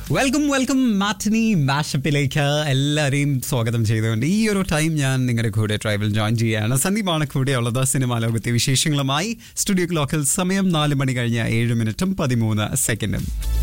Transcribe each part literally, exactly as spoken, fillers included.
Welcome welcome മാറ്റിനി മാഷപ്പിലേക്ക് എല്ലാവരെയും സ്വാഗതം ചെയ്തുകൊണ്ട് ഈ ഒരു ടൈം ഞാൻ നിങ്ങളുടെ കൂടെ ട്രൈബൽ ജോയിൻ ചെയ്യുകയാണ്. സന്ദീപാണ് കൂടെയുള്ളത്. സിനിമാ ലോകത്തെ വിശേഷങ്ങളുമായി സ്റ്റുഡിയോ ക്ലോക്കിൽ സമയം നാല് മണി കഴിഞ്ഞ ഏഴ് മിനിറ്റും പതിമൂന്ന് സെക്കൻഡും.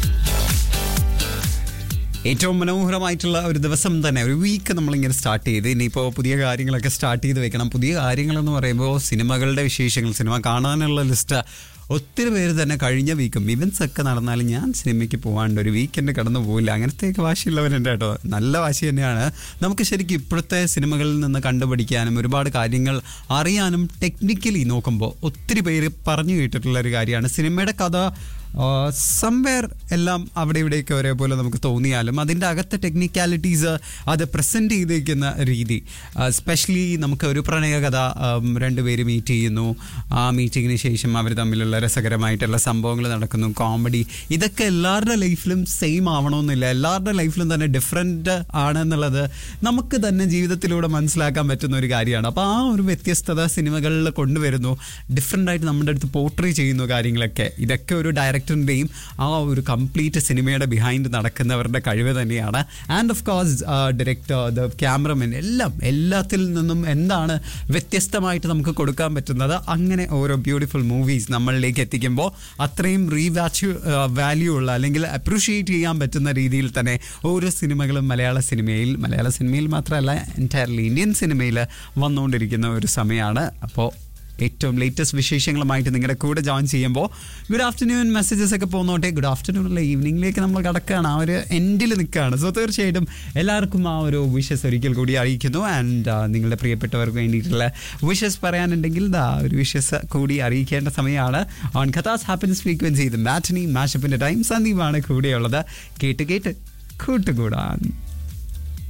ഏറ്റവും മനോഹരമായിട്ടുള്ള ഒരു ദിവസം തന്നെ, ഒരു വീക്ക് നമ്മളിങ്ങനെ സ്റ്റാർട്ട് ചെയ്ത് ഇനിയിപ്പോൾ പുതിയ കാര്യങ്ങളൊക്കെ സ്റ്റാർട്ട് ചെയ്ത് വെക്കണം. പുതിയ കാര്യങ്ങളെന്ന് പറയുമ്പോൾ സിനിമകളുടെ വിശേഷങ്ങൾ, സിനിമ കാണാനുള്ള ലിസ്റ്റ് ഒത്തിരി പേര് തന്നെ കഴിഞ്ഞ വീക്കും ഇവൻസ് ഒക്കെ നടന്നാലും ഞാൻ സിനിമയ്ക്ക് പോകാണ്ട് ഒരു വീക്കെൻഡ് കടന്നു പോകില്ല, അങ്ങനത്തെയൊക്കെ വാശിയുള്ളവരുണ്ട് കേട്ടോ. നല്ല വാശി തന്നെയാണ്. നമുക്ക് ശരിക്കും ഇപ്പോഴത്തെ സിനിമകളിൽ നിന്ന് കണ്ടുപിടിക്കാനും ഒരുപാട് കാര്യങ്ങൾ അറിയാനും ടെക്നിക്കലി നോക്കുമ്പോൾ ഒത്തിരി പേര് പറഞ്ഞു കേട്ടിട്ടുള്ള ഒരു കാര്യമാണ് സിനിമയുടെ കഥ. സംവെയർ എല്ലാം അവിടെ ഇവിടെയൊക്കെ ഒരേപോലെ നമുക്ക് തോന്നിയാലും അതിൻ്റെ അകത്തെ ടെക്നിക്കാലിറ്റീസ് അത് പ്രസൻറ്റ് ചെയ്തേക്കുന്ന രീതി, സ്പെഷ്യലി നമുക്ക് ഒരു പ്രണയകഥ, രണ്ടുപേര് മീറ്റ് ചെയ്യുന്നു, ആ മീറ്റിങ്ങിന് ശേഷം അവർ തമ്മിലുള്ള രസകരമായിട്ടുള്ള സംഭവങ്ങൾ നടക്കുന്നു, കോമഡി, ഇതൊക്കെ എല്ലാവരുടെ ലൈഫിലും സെയിം ആവണമെന്നില്ല, എല്ലാവരുടെ ലൈഫിലും തന്നെ ഡിഫറെൻ്റ് ആണെന്നുള്ളത് നമുക്ക് തന്നെ ജീവിതത്തിലൂടെ മനസ്സിലാക്കാൻ പറ്റുന്ന ഒരു കാര്യമാണ്. അപ്പോൾ ആ ഒരു വ്യത്യസ്തത സിനിമകളിൽ കൊണ്ടുവരുന്നു, ഡിഫറെൻ്റായിട്ട് നമ്മുടെ അടുത്ത് പോർട്രേ ചെയ്യുന്നു കാര്യങ്ങളൊക്കെ. ഇതൊക്കെ ഒരു ഡയറക്ടറിൻ്റെയും ആ ഒരു കംപ്ലീറ്റ് സിനിമയുടെ ബിഹൈൻഡ് നടക്കുന്നവരുടെ കഴിവ് തന്നെയാണ്. And of course director, the cameraman, എല്ലാം എല്ലാത്തിൽ നിന്നും എന്താണ് വ്യത്യസ്തമായിട്ട് നമുക്ക് കൊടുക്കാൻ പറ്റുന്നത്. അങ്ങനെ ഓരോ ബ്യൂട്ടിഫുൾ മൂവീസ് നമ്മളിലേക്ക് എത്തിക്കുമ്പോൾ അത്രയും റീവാച്യു വാല്യൂ ഉള്ള അല്ലെങ്കിൽ അപ്രിഷിയേറ്റ് ചെയ്യാൻ പറ്റുന്ന രീതിയിൽ തന്നെ ഓരോ സിനിമകളും മലയാള സിനിമയിൽ മലയാള സിനിമയിൽ മാത്രമല്ല എൻറ്റയർലി ഇന്ത്യൻ സിനിമയിൽ വന്നുകൊണ്ടിരിക്കുന്ന ഒരു സമയമാണ്. അപ്പോൾ ഏറ്റവും ലേറ്റസ്റ്റ് വിശേഷങ്ങളുമായിട്ട് നിങ്ങളുടെ കൂടെ ജോയിൻ ചെയ്യുമ്പോൾ ഗുഡ് ആഫ്റ്റർനൂൺ മെസ്സേജസ് ഒക്കെ പോകുന്നോട്ടെ. ഗുഡ് ആഫ്റ്റർനൂണല്ല, ഈവനിങ്ങിലേക്ക് നമ്മൾ കിടക്കുകയാണ്, ആ ഒരു എൻഡിൽ നിൽക്കുകയാണ്. സോ തീർച്ചയായിട്ടും എല്ലാവർക്കും ആ ഒരു വിഷസ് ഒരിക്കൽ കൂടി അറിയിക്കുന്നു. ആൻഡ് നിങ്ങളുടെ പ്രിയപ്പെട്ടവർക്ക് വേണ്ടിയിട്ടുള്ള വിഷസ് പറയാനുണ്ടെങ്കിൽ ആ ഒരു വിഷസ് കൂടി അറിയിക്കേണ്ട സമയമാണ്. ഓൺ കഥാസ് ഹാപ്പിനെസ് ഫ്രീക്വൻസി ഇത് മാറ്റിനി മാഷപ്പിൻ്റെ ടൈം. സന്ദീപാണ് കൂടെയുള്ളത്. കേട്ട് കേട്ട് കൂട്ടുകൂടാൻ.